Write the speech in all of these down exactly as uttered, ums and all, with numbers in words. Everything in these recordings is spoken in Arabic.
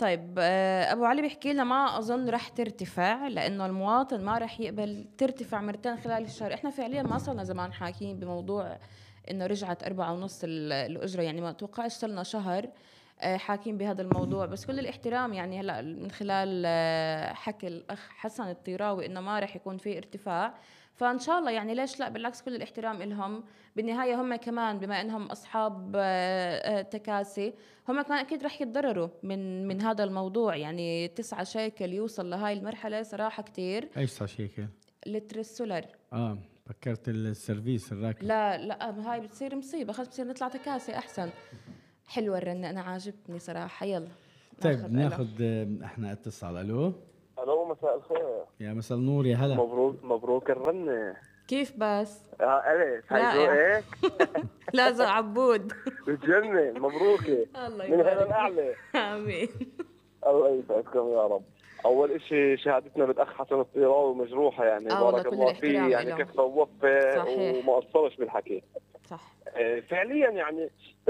طيب آه، ابو علي بيحكي لنا ما اظن رح ترتفع لانه المواطن ما رح يقبل ترتفع مرتين خلال الشهر. احنا فعليا ما صرنا زمان حاكيين بموضوع انه رجعت أربعة ونص ال- الاجره، يعني ما اتوقعش صرنا شهر آه، حاكين بهذا الموضوع. بس كل الاحترام يعني هلا من خلال آه، حكي الاخ حسن الطيراوي انه ما رح يكون في ارتفاع، فان شاء الله يعني ليش لا، بالعكس كل الاحترام لهم. بالنهايه هم كمان بما انهم اصحاب آه، آه، تكاسي، هم كمان اكيد رح يتضرروا من من هذا الموضوع. يعني تسعة شيكل يوصل لهاي المرحله صراحه كتير. ايش صار شيكل؟ لتر السولر. اه فكرت السيرفيس الراكب. لا لا هاي بتصير مصيبه، خلص بصير نطلع تكاسي احسن. حلوه الرنة، انا عاجبتني صراحه. يلا طيب ناخذ الو. ناخذ آه، احنا اتصال. الو، الو، مساء الخير. يا مساء النور، يا هلا. مبروك مبروك الرنة. كيف بس؟ اه اليس هاي رائع. ذوقك. لازم عبود. بتجنن، مبروكة الله من هنا يبارك فيك. الاعلى. امين. الله يسعدكم يا رب. اول اشي شهادتنا بالاخ حسن الطيراوي مجروحة، يعني اه والله بارك كل الله فيه، الاحترام يعني لهم. كفى ووفى صحيح. وما قصرش بالحكي. صح. آه، فعليا يعني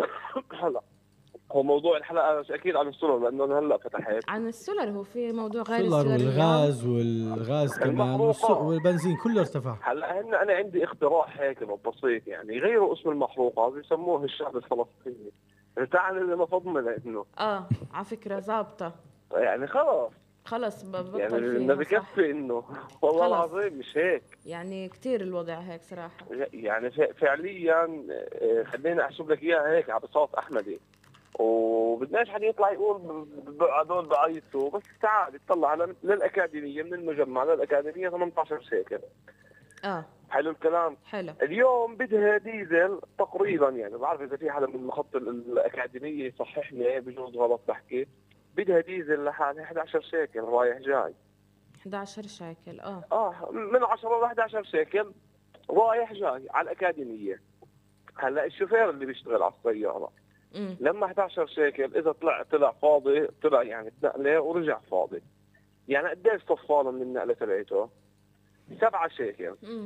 هلا هو موضوع الحلقة اكيد عن السولر لانه أنا هلا فتحت عن السولر، هو في موضوع غير سولر السولر اليوم؟ والغاز والغاز كمان والس- المحروقات. والبنزين كله ارتفع. هلا هن انا عندي اقتراح هيك بسيط، يعني يغيروا اسم المحروقات بيسموه الشعب الفلسطيني. تعال لنا فضل لانه اه على فكره ظابطه. يعني خلاص، خلص يعني ببطل ما فيها. صح. بكفي انه والله خلص العظيم مش هيك. يعني كتير الوضع هيك صراحة. يعني ف- فعليا آه، خلينا احسب لك اياها هيك على بساط احمدي، وبدناش حد يطلع يقول ب- ب- هذول بعيطوا. بس تعال اطلع على للاكاديميه، من المجمع للاكاديميه ثمانية عشر سيكل. اه حلو الكلام. حلو. اليوم بدها ديزل تقريبا، يعني بعرف اذا في حدا من مخط ال- الاكاديميه يصححني، بجوز غلط بحكي. بدها ديزل لحالها أحد عشر سيكل رايح جاي. إحدى عشر شيكل اه. اه من عشرة ل أحد عشر سيكل رايح جاي على الاكاديميه. هلا الشوفير اللي بيشتغل على السياره امم لما أحد عشر سيكل اذا طلع طلع فاضي، طلع يعني نقله ورجع فاضي، يعني قديش صفاله من النقله تبعته؟ سبعة شيكل. امم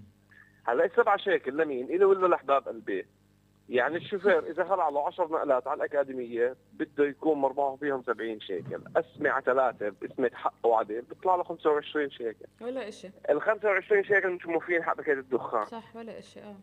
هلا السبعة شيكل لمين؟ إله ولا لأحباب قلبي؟ يعني الشوفير اذا خلع له عشر نقلات على الاكاديميه بده يكون مربحه فيهم سبعين شيكل، قسمه على ثلاثه باسمه حق وعدل بيطلع له خمسة وعشرين شيكل. ولا إشي. ال خمسة وعشرين شيكل مش موفين حق بكيت الدخان. صح ولا إشي اه.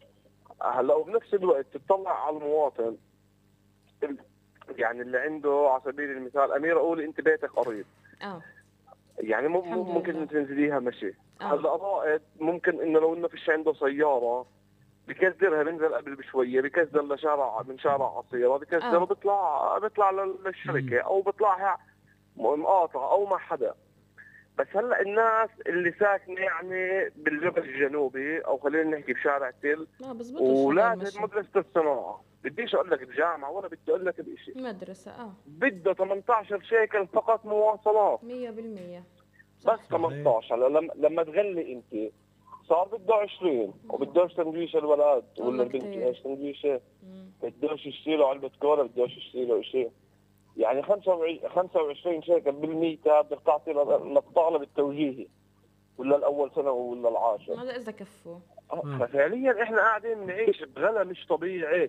هلا وبنفس الوقت تطلع على المواطن ال- يعني اللي عنده على سبيل المثال اميره قولي انت بيتك قريب، اه يعني مم- الحمد ممكن لله. تنزليها مشي. آه. هلا رائد ممكن انه لو انه فيش عنده سياره بكسرها، بنزل قبل بشويه بكسر لشارع من شارع عصيره، بكسر آه. وبيطلع بيطلع للشركه او بيطلعها مقاطعه او مع حدا. بس هلا الناس اللي ساكنه يعني بالجبل الجنوبي او خلينا نحكي بشارع تل لا بزبطش هذا ولازم المشي. مدرسه الصناعه، بديش اقول لك بجامعه ولا بدي اقول لك بشيء، مدرسة اه. بده ثمانية عشر شيكل فقط مواصلات. مية بالمية. بس صح. ثمانية عشر. هلا لما لما تغلي انت صار بده عشرين، وبدوش سندويشه الولد ولا والله البنت كتير. ايش سندويشه، مم. بدوش يشتري له علبه كولا، بدوش يشتري له شيء. يعني خمسة وعشرين شيكل بالميتا بدك تعطي للطالب التوجيهي ولا الاول ثانوي ولا العاشر. هذا إذا كفوا. آه، ففعليا احنا قاعدين نعيش بغلا مش طبيعي،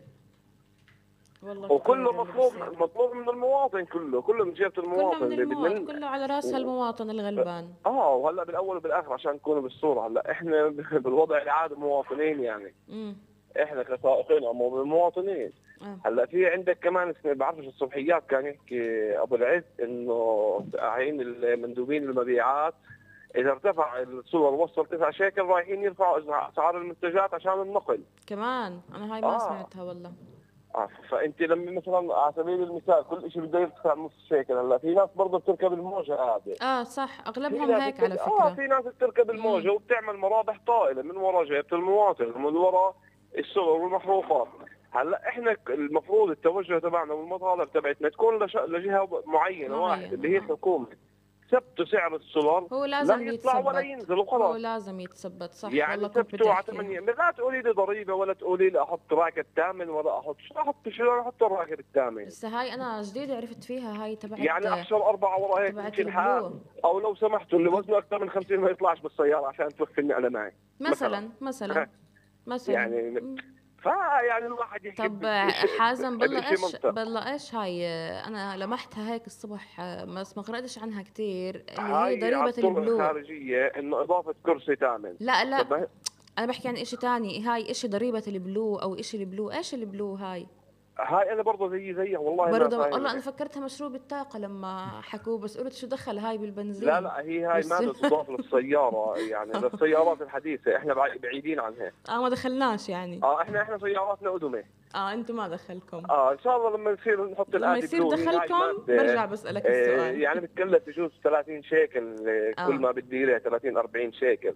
والله وكله كتير اللي مطلوب بصير. مطلوب من المواطن، كله كله من جهه كله المواطن من اللي المواطن، بدنا. كله على راس هالمواطن الغلبان. اه وهلا بالاول وبالاخر عشان نكون بالصوره، هلا احنا بالوضع العادي مواطنين، يعني امم احنا كسائقين او مواطنين. اه هلا في عندك كمان اسمه بعرفش الصبحيات كان يحكي ابو العز انه عين المندوبين المبيعات اذا ارتفع السولر وصل تسعة شيكل رايحين يرفعوا اسعار المنتجات عشان النقل. كمان انا هاي ما آه. سمعتها والله. آه، فانت لما مثلا على سبيل المثال كل شيء بده يرتفع نص شيكل، هلا في ناس برضه بتركب الموجه قاعده. اه صح في اغلبهم ناس هيك على بتركب- اه فكرة. في ناس بتركب الموجه مم. وبتعمل مرابح طائله من وراء جيبه المواطن ومن وراء السولر والمحروقات. هلا احنا ك- المفروض التوجه تبعنا والمطالب تبعتنا تكون لش... لجهه معينه واحده اللي هي معينة آه. الحكومه. ثبتوا سعر السولر هو لا لازم يطلع ولا يتثبت. ينزل هو وخلاص. لازم يتثبت صح. يعني والله كنت بدي ثبتوا على احكيها. ثمانية، لا تقولي لي ضريبه ولا تقولي لي احط راكب ثامن ولا احط شو احط شو احط الراكب الثامن. بس هاي انا جديد عرفت فيها، هاي تبعت يعني احشر اربعه ورا هيك تبعت يمشي الحال، البلو او لو سمحتوا اللي وزنه اكثر من خمسين ما يطلعش بالسياره عشان توفي النقله معي مثلا مثلا مثلا. يعني. مم. فيعني الواحد يحكي طب بشيء- حازم بالله بشيء ايش منطق. بالله ايش هاي؟ انا لمحتها هيك الصبح بس ما قرأتش عنها كتير، اللي هي هاي على ضريبة الطرق البلوع. الخارجيه انه اضافه كرسي ثامن. لا لا، طب ما- انا بحكي عن اشي تاني، هاي اشي ضريبة البلو او اشي البلو، ايش البلو هاي؟ هاي انا برضه زي زيها والله ما برضه والله انا فاهمها. فكرتها مشروب الطاقة لما حكوه، بس قلت شو دخل هاي لا بالبنزين؟ لا، هي هاي بس ماده تضاف للسياره، يعني للسيارات الحديثه، احنا بعي- بعيدين عنها. اه ما دخلناش يعني. اه احنا احنا سياراتنا قدمه. اه انتم ما دخلكم. اه ان شاء الله لما يصير نحط لما الادي يصير بلو، هي هاي دخلكم الماده. برجع بسألك آه السؤال. يعني بتكلف بجوز ثلاثين شيكل، آه كل اه ما بدي لها ثلاثين أربعين شيكل.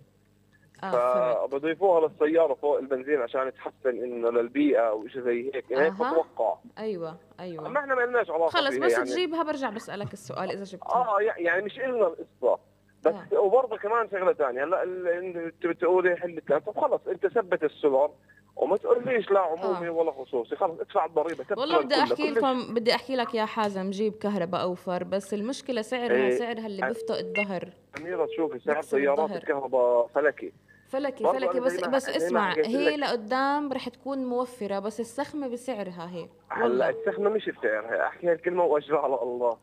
اه فهمت. فبضيفوها للسياره فوق البنزين عشان تحسن انه للبيئه او شيء زي هيك، هيك اها بتوقع. ايوه ايوه. ما احنا ما لناش علاقه خلص فيها بس يعني. تجيبها برجع بسألك السؤال اذا جبتها. اه يعني مش إلنا القصه بس. آه. وبرضه كمان شغله ثانيه، هلا ال- انت بتقولي حل ثلاث، طب خلص انت ثبت السولار وما تقوليش لا عمومي آه. ولا خصوصي، خلص ادفع الضريبه ثبت والله بدي الكل احكي كلش. لكم، بدي احكي لك يا حازم جيب كهرباء اوفر، بس المشكله سعرها إيه، سعرها اللي بيفتق الظهر. أميرة شوفي سعر بكسر سيارات الظهر. الكهرباء فلكي. فلكي برضه فلكي أنا بس زي ما بس زي ما اسمع، حكيت هي لك، لقدام رح تكون موفره، بس السخمه بسعرها هي. هلا والله السخنة مش بسعرها، احكي هالكلمة واجرها على الله.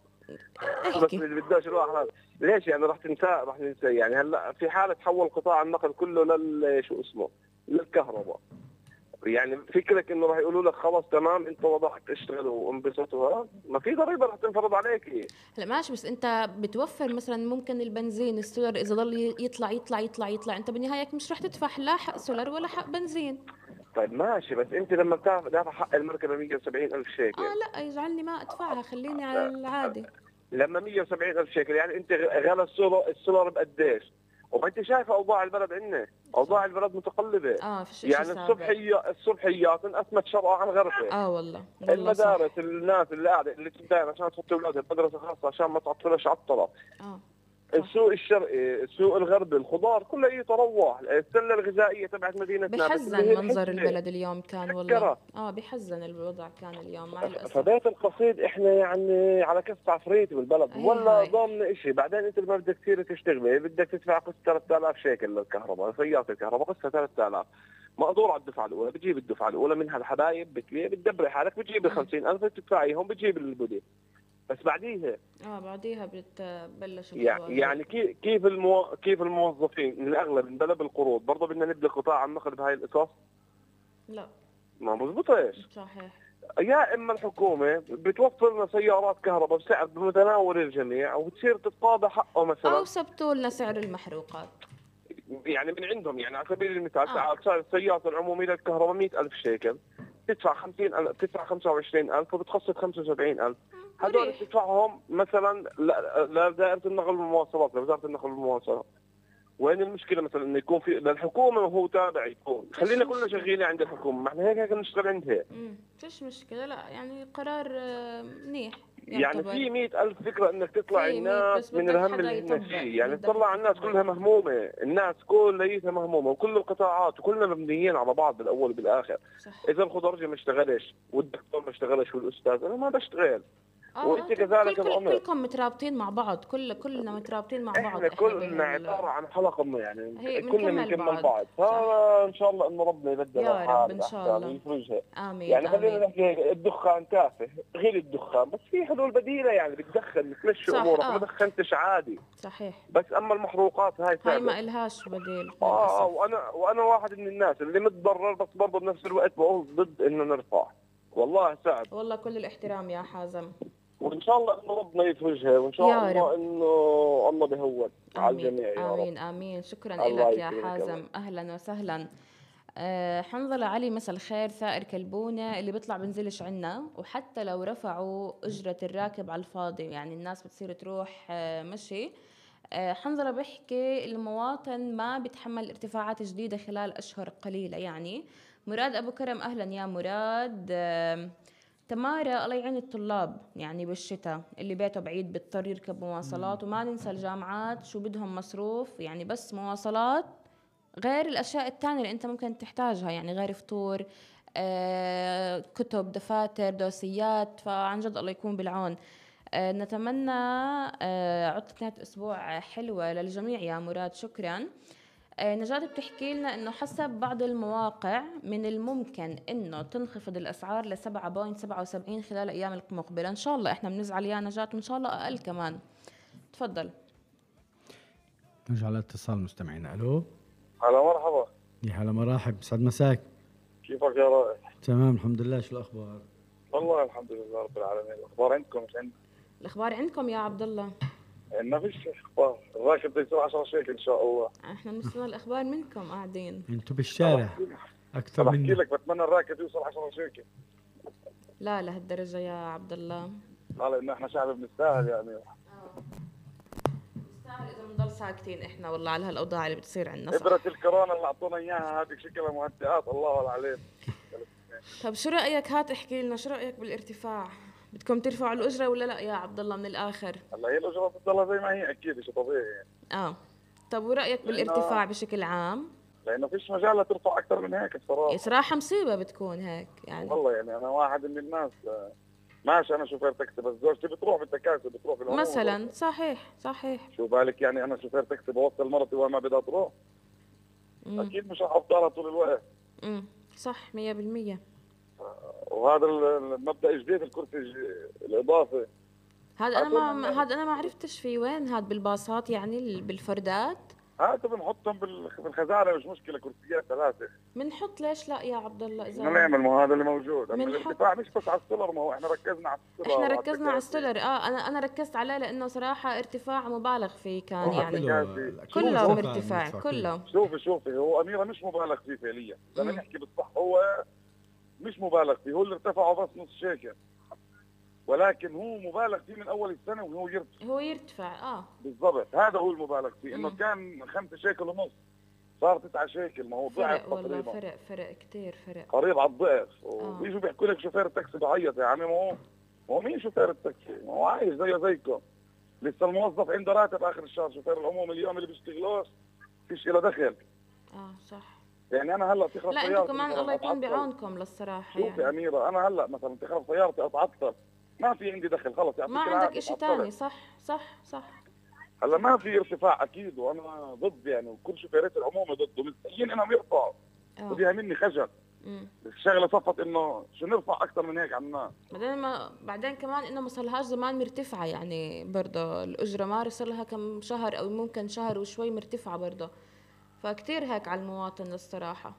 بس احكي. اللي بداش يروح على- ليش يعني راح تنسى، راح ننسى يعني. هلا في حالة تحول قطاع النقل كله لل شو اسمه للكهرباء، يعني فكرك انه راح يقولوا لك خلص تمام انت وضعت اشتغلوا وانبسطوا، ما في ضريبة راح تنفرض عليك. هلا ماشي، بس انت بتوفر مثلا ممكن البنزين السولر اذا ضل يطلع يطلع يطلع يطلع، انت بالنهايه مش رح تدفع لا حق سولر ولا حق بنزين. طيب ماشي، بس انت لما بتعرف دافع حق المركبة مية وسبعين ألف اه شيكل، لا يجعلني ما ادفعها، خليني على العادي. لما مية وسبعين ألف شيكل يعني انت غلى السولار السولار بقديش؟ وما انت شايف اوضاع البلد عندنا، اوضاع البلد متقلبه. اه فيش اشي يعني ثابت. الصبحيات الصبحيات انقسمت شرقا عن غربه. اه والله والله صح. المدارس الناس اللي قاعده اللي تبان عشان تحط اولادها بمدرسه خاصه عشان ما تعطلش على الطرف. اه السوق الشرقي، السوق الغربي، الخضار كله يتروح، السله الغذائيه تبعت مدينتنا بس اللي هي بحزن منظر الحسبة. البلد اليوم كان والله. سكرة. اه بحزن الوضع كان اليوم مع الاسف. فبيت القصيد احنا يعني على كف عفريت بالبلد هي ولا هاي. ضامن شيء. بعدين انت لما بدك تصير تشتغلي بدك تدفع قسط ثلاثة آلاف شيكل للكهرباء، سيارة الكهرباء قسطها ثلاثة آلاف، مقدور على الدفعة الأولى. بتجيب الدفعة الأولى منها الحبايب بتبيع بتدبري حالك، بتجيب ال خمسين ألف بتدفعيهم بتجيب البدي. بس بعديها اه بعديها بتبلش يعني يعني كيف كيف المو... كيف الموظفين من الأغلب انبلب القروض، برضه بدنا نبدا قطاع النقل بهاي القصص. لا ما بزبطش. صحيح. يا اما الحكومه بتوفر لنا سيارات كهرباء بسعر بمتناول الجميع وبتصير تتقاضى حقه مثلا، او سبتوا لنا سعر المحروقات. يعني من عندهم. يعني على سبيل المثال آه. سعر السيارة العمومية للكهرباء مئة ألف شيكل، تدفع خمسين ألف، تدفع خمسة وعشرين ألف وبتخصص خمسة وسبعين ألف. هذول مريح. تدفعهم مثلا ل- لدائرة النقل والمواصلات، لوزارة النقل والمواصلات. وين المشكلة مثلا انه يكون في للحكومة وهو تابع يكون، خلينا كلنا شغالين عند الحكومة، ما احنا هيك هيك نشتغل عندها. امم فيش مشكله، لا يعني قرار آه، منيح. يعني يعتبر. في مئة ألف فكرة انك تطلع في مية، الناس بس من بدك الهم حدا اللي هن يطبق، فيه. يعني بدك تطلع الناس يطبق. كلها مهمومة، الناس كلها مهمومة وكل القطاعات وكلنا مبنيين على بعض بالاول وبالاخر. صح. اذا الخضرجي ما اشتغلش والدكتور ما اشتغلش والاستاذ، انا ما بشتغل. اه وانت طب كذلك كل كل الامر. كلكم مترابطين مع بعض، كل كلنا مترابطين مع بعض. احنا كلنا بهال- عباره عن حلقه من- يعني هي كلنا بنكمل بنكمل بعض. بعض. صح. فان شاء الله انه ربنا يبدل يا رب الحال إن شاء الأحسن الله. ويفرجها. امين يعني خلينا امين. نحكي هيك، الدخان تافه، غير الدخان بس في حلول بديله، يعني بتدخن تمشي صح، امورك، آه. ما دخنتش عادي. صحيح. بس اما المحروقات هاي هاي ثابت. ما إلهاش بديل اه للأسف. وانا وانا واحد من الناس اللي متضرر، بس برضه بنفس الوقت بقول ضد انه نرفع. والله صعب. والله كل الاحترام يا حازم. وان شاء الله انه ربنا يفرجها، وان شاء يا الله رب. انه الله بهون على آمين الجميع يا رب. آمين آمين. شكرا الله لك يا يكرمك حازم. الله. أهلا وسهلا. أه حنظلة علي مساء الخير. ثائر كلبونة اللي بيطلع بنزلش عنا، وحتى لو رفعوا أجرة الراكب على الفاضي، يعني الناس بتصير تروح أه مشي. أه حنظلة بحكي المواطن ما بيتحمل ارتفاعات جديدة خلال أشهر قليلة. يعني مراد أبو كرم أهلا يا مراد. أه تمارا الله يعين الطلاب يعني بالشتاء اللي بيته بعيد بيضطر يركب مواصلات، وما ننسى الجامعات شو بدهم مصروف، يعني بس مواصلات غير الأشياء التانية اللي أنت ممكن تحتاجها، يعني غير فطور آه، كتب دفاتر دوسيات. فعن جد الله يكون بالعون. آه، نتمنى آه، عطلة نهاية أسبوع حلوة للجميع يا مراد. شكرا. آه، نجاة بتحكي لنا انه حسب بعض المواقع من الممكن انه تنخفض الاسعار ل سبعة فاصلة سبعة وسبعين خلال الايام المقبله. ان شاء الله احنا بنزعل يا نجاة، وان شاء الله اقل كمان. تفضل. نرجع على اتصال مستمعينا. الو. هلا مرحبا. يا هلا مرحب، سعد مساك. كيفك يا رائع؟ تمام الحمد لله، شو الاخبار؟ والله الحمد لله رب العالمين. الاخبار عندكم مش عندنا؟ الاخبار عندكم يا عبد الله. ما فيش اخبار، الراكب بده يصير عشرة شيكل ان شاء الله. احنا بنستنى الاخبار منكم قاعدين. انتوا بالشارع اكثر بحكي منا. لك بتمنى الراكب يوصل عشرة شيكل. لا لهالدرجه يا عبد الله. لا لانه احنا شعب بنستاهل يعني. نستاهل اذا بنضل ساكتين احنا والله على هالاوضاع اللي بتصير عندنا. ابره الكورونا اللي اعطونا اياها هذيك شكلها مهدئات، الله العليم. طب شو رايك؟ هات احكي لنا شو رايك بالارتفاع؟ بدكم ترفعوا الاجره ولا لا يا عبد الله من الاخر؟ هلا هي الاجره بتضلها زي ما هي اكيد، شيء طبيعي يعني. اه. طب ورايك بالارتفاع بشكل عام؟ لانه فيش مجال لترفع اكثر من هيك بصراحه. صراحه مصيبه بتكون هيك يعني. والله يعني انا واحد من الناس ماشي، انا شوفير تاكسي بس زوجتي بتروح بالتكاسي، بتروح بالعموم مثلا. صحيح صحيح. شو بالك يعني انا شوفير تاكسي بوصل مرتي وما بدها تروح؟ مم. اكيد مش رح افضلها طول الوقت. امم صح مية بالمية. وهذا المبدا الجديد، الكرسي الج- الاضافي هذا انا ما هذا انا ما عرفتش في وين، هذا بالباصات يعني بالفردات. هذا بنحطهم بال- بالخزانه، مش مشكله، كرسيات ثلاثه بنحط. ليش لا يا عبد الله؟ اذا بدنا نعمل، ما هو هذا اللي موجود. اما بنحط. الارتفاع مش بس على السولر، ما هو احنا ركزنا على السولر احنا وعلى ركزنا على التكاسي. السولر. اه انا انا ركزت عليه لانه صراحه ارتفاع مبالغ فيه كان والله يعني. كله- كله مرتفع- مرتفع مرتفع كله. شوفي شوفي هو اميره مش مبالغ فيه فعليا، بدنا مم. نحكي بالصح، هو مش مبالغ فيه، هو اللي ارتفعه بس نص شيكل، ولكن هو مبالغ فيه من اول السنه وهو يرتفع. هو يرتفع. اه بالضبط، هذا هو المبالغ فيه، انه مم. كان خمسة شيكل ونص صار تسعة شيكل، ما هو ضعف فرق والله. تقريبا، فرق فرق كتير فرق. قريب على الضعف. وبيجوا بيحكوا لك شوفير التاكسي بعيط، يا عمي ما هو ما هو مين شوفير التاكسي؟ ما هو عايش زيه زيكم، لسه الموظف عنده راتب اخر الشهر، شوفير العمومي اليوم اللي بيشتغلوش فيش له دخل. اه صح. يعني انا هلا تخرب لا سيارتي انتم كمان مثلاً الله يكون أتعطل. بعونكم للصراحه شوفي يعني. اميره انا هلا مثلا تخرب سيارتي اتعطل، ما في عندي دخل، خلص يعطيك ما عندك العافية، اشي تعطلت. تاني. صح صح صح. هلا ما في ارتفاع اكيد، وانا ضد يعني، وكل شوفيرات العمومه ضده، مستحيين انهم يرفعوا، اه. وديها مني خجل. امم الشغله صفت انه شو نرفع اكثر من هيك على الناس. بعدين ما بعدين كمان انه ما صارلهاش زمان مرتفعه يعني، برضه الاجره ما صار لها كم شهر او ممكن شهر وشوي مرتفعه برضه، فكتير هيك على المواطن الصراحه.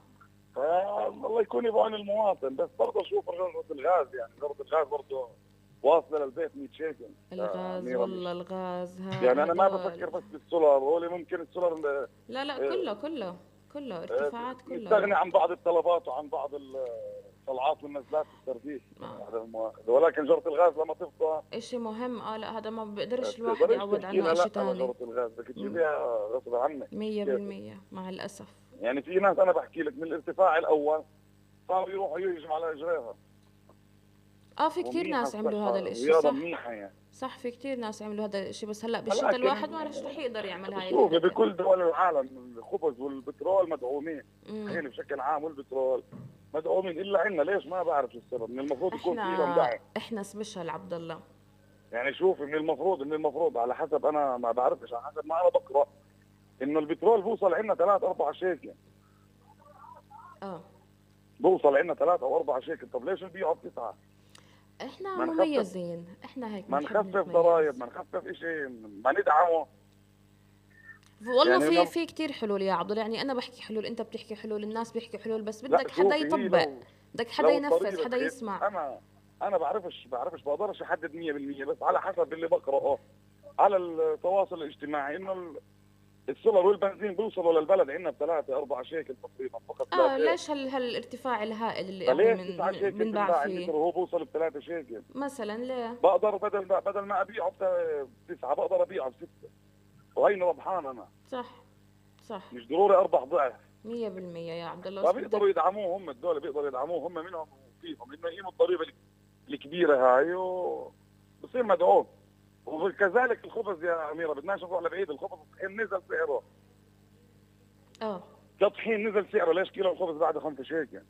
فالله يكون بعون المواطن، بس برضه شوف جرة الغاز، يعني جرة الغاز برضه واصله للبيت مية شيكل. الغاز أميرة والله الغاز هذا. يعني انا ما هدول. بفكر بس بالسولار، هو ممكن السولار لا لا كله كله كله ارتفاعات كلها. نستغني عن بعض الطلبات وعن بعض الطلعات والنزلات في الترفيه، آه. هذا المؤاخذة. ولكن جرة الغاز لما تفضى اشي مهم. اه لا هذا ما بيقدرش الواحد بتقدريش يعوض تحكي لها عنه لا اشي على تاني. جرة الغاز، بدك تجيبيها غصب عنك. مية بالمية مع الأسف. يعني في ناس انا بحكي لك من الارتفاع الاول صاروا يروحوا يهجموا على اجريها. اه في كتير ومنيحة ناس عملوا الصحة، هذا الاشي. رياضة صح منيحة يعني. صح في كتير ناس عملوا هذا الشيء، بس هلا بالشتاء لكن- الواحد ما رح يقدر يعمل هاي شوفي الحركة. بكل دول العالم الخبز والبترول مدعومين، مم. يعني بشكل عام والبترول مدعومين، الا عندنا ليش ما بعرف شو السبب. من المفروض يكون في لهم احنا دعم. احنا سبيشال عبد الله. يعني شوفي من المفروض من المفروض على حسب، انا ما بعرفش، على حسب ما انا بقرا انه البترول بوصل عندنا ثلاث اربع شيكل، اه بوصل عندنا ثلاث او اربع شيكل. طب ليش نبيعه بتسعه؟ احنا ما نخفف- مميزين. احنا هيك ما بنحب نخفف نتميز. ضرائب، ما نخفف شيء، ما ندعمه. والله يعني في لو- في كتير حلول يا عبد الله، يعني انا بحكي حلول، انت بتحكي حلول، الناس بيحكي حلول، بس لا بدك شوفي، حدا هي يطبق، لو- بدك حدا لو ينفذ، الضريبة حدا تخف، يسمع. انا انا بعرفش بعرفش بقدرش احدد مية بالمية، بس على حسب اللي بقراه على التواصل الاجتماعي انه ال- السولر والبنزين بيوصلوا للبلد عندنا بثلاثة أربعة شيكل تقريبا فقط لا اه غير. ليش هال هالارتفاع الهائل اللي احنا فليش من تسعة شيكل بنباع بنباع اللتر فيه وهو بوصل بثلاثة شيكل؟ مثلا؟ ليه؟ بقدر بدل ما بدل ما ابيعه بت- بتسعة بقدر ابيعه بستة، وهيني ربحان انا، صح صح مش ضروري اربح ضعف. مية بالمية يا عبد الله. بس فبيقدروا بدك يدعموه هم، الدول بيقدروا يدعموه هم منهم وفيهم، انه يقيموا الضريبه الكبيره هاي وبصير مدعوم. وكذلك الخبز يا اميره، بدناش نروح لبعيد، الخبز الطحين نزل سعره، اه كطحين نزل سعره، ليش كيلو الخبز بعد خمسة شيكل؟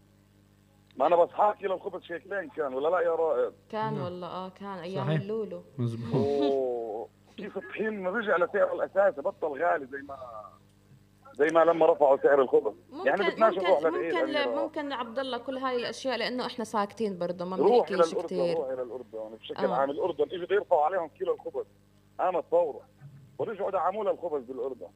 ما انا بصحى كيلو الخبز شيكلين كان ولا لا يا رائد؟ كان نعم. والله اه كان ايام صحيح. اللولو. مزبوط. وكيف الطحين رجع لسعره الاساسي، بطل غالي زي ما زي ما لما رفعوا سعر الخبز. يعني ممكن بدناش نروح ممكن للعيد ممكن أميرة. ممكن عبد الله كل هاي الاشياء لانه احنا ساكتين برضه ما روحي بنحكيش للأردن، كثير. روحي للأردن بشكل آه. عام. الأردن اجوا يرفعوا عليهم كيلو الخبز، قامت ثورة ورجعوا دعموا لها الخبز بالأردن.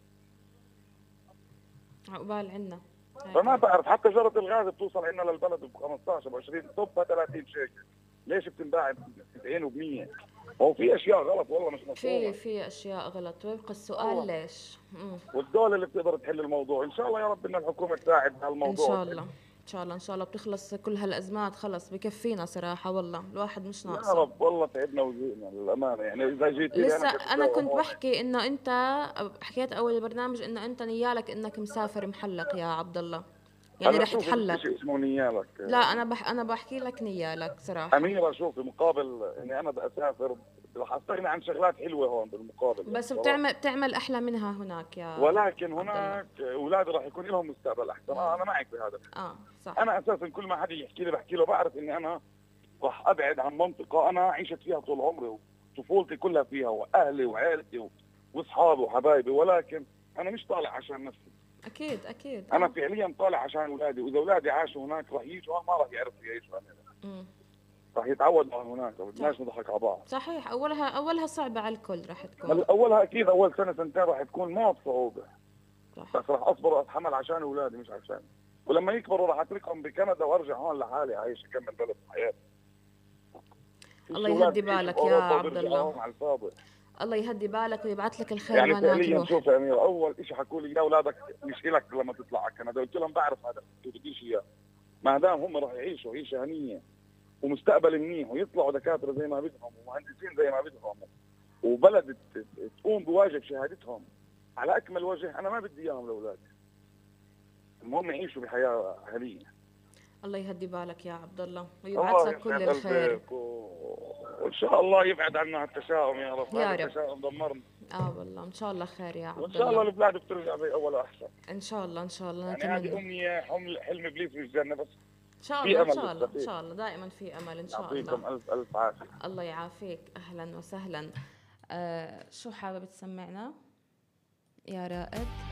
عقبال عنا. فما بعرف حتى جرة الغاز بتوصل عندنا للبلد ب خمسطعش ب عشرين صبها ثلاثين شيكل، ليش بتنباع ب تسعين و مية؟ هو في اشياء غلط والله مش في مفهومه. في اشياء غلط ويبقى السؤال والله. ليش؟ مم. والدولة اللي بتقدر تحل الموضوع ان شاء الله يا رب ان الحكومة تساعد ان بهالموضوع. شاء الله ان شاء الله ان شاء الله بتخلص كل هالازمات، خلص بكفينا صراحه والله الواحد مش يا ناقصه. رب والله تعبنا وزهقنا للامانه. يعني اذا جيت لي لسه انا انا كنت بحكي انه انت حكيت اول البرنامج انه انت نيالك انك مسافر محلق يا عبد الله، يعني هلا رح شوفي تحلق. شيء اسمه نيالك. لا انا بح انا بحكي لك نيالك صراحه. اميره شوفي مقابل اني انا بدي اسافر رح استغني عن شغلات حلوه هون بالمقابل. بس يعني بتعمل بتعمل احلى منها هناك يا ولكن هناك اولادي راح يكون لهم مستقبل احسن. آه انا معك بهذا. اه صح. انا اساسا كل ما حد يحكي لي بحكي له بعرف اني انا راح ابعد عن منطقه انا عشت فيها طول عمري وطفولتي كلها فيها واهلي وعائلتي واصحابي وحبايبي، ولكن انا مش طالع عشان نفسي. اكيد اكيد. انا آه. فعليا طالع عشان اولادي، واذا اولادي عاشوا هناك راح يجوا ما راح يعرفوا يعيشوا هنا. راح يتعودوا على هناك، بدناش نضحك على بعض. صحيح اولها اولها صعبه على الكل راح تكون. اولها اكيد اول سنه سنتين راح تكون موت صعوبه. صح. بس راح اصبر واتحمل عشان اولادي مش عشان. ولما يكبروا راح اتركهم بكندا وارجع هون لحالي اعيش اكمل بلد حياتي. الله يهدي بالك يا عبد الله. على الفاضي. الله يهدي بالك ويبعث لك الخير يعني وين ما فعليا تروح. شوف يا امير، اول شيء حكوا لي يا اولادك مش الك لما تطلع على كندا، قلت لهم بعرف هذا بديش اياه. ما دام هم راح يعيشوا عيشه هنيه ومستقبل منيح ويطلعوا دكاتره زي ما بدهم ومهندسين زي ما بدهم وبلد تقوم بواجب شهادتهم على اكمل وجه، انا ما بدي اياهم لاولادي. المهم يعيشوا بحياه هنيه. الله يهدي بالك يا عبد الله ويبعث لك كل الخير و... وان شاء الله يبعد عنا التشاؤم يا رب. يا رب. التشاؤم دمرنا. اه والله ان شاء الله خير يا عبد الله. وان شاء الله البلاد بترجع زي اول احسن. ان شاء الله ان شاء الله يعني هذه امنيه حلم حلم ابليس بالجنه بس. ان شاء في الله أمل ان شاء الله لسه ان شاء الله دائما في امل ان شاء يعطيكم الله. الف الف عافيه. الله يعافيك. اهلا وسهلا. آه شو حابب تسمعنا يا رائد؟